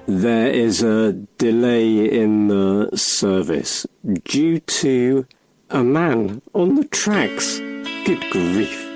There is a delay in the service due to a man on the tracks. Good grief.